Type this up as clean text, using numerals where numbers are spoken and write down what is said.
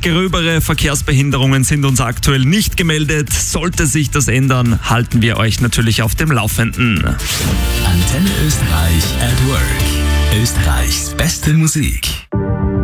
gröbere Verkehrsbehinderungen sind uns aktuell nicht gemeldet. Sollte sich das ändern, halten wir euch natürlich auf dem Laufenden. Antenne Österreich at Work. Österreichs beste Musik.